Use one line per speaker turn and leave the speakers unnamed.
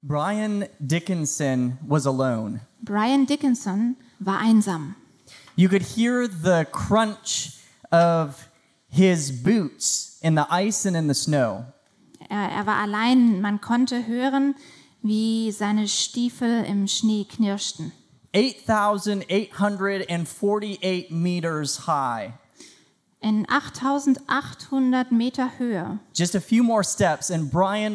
Brian Dickinson was alone.
Brian Dickinson war einsam.
You could hear the crunch of his boots in the ice and in the snow.
Er war allein. Man konnte hören, wie seine Stiefel im Schnee knirschten.
8,848 meters high.
In 8.800 Meter Höhe.
Just a few more steps and Brian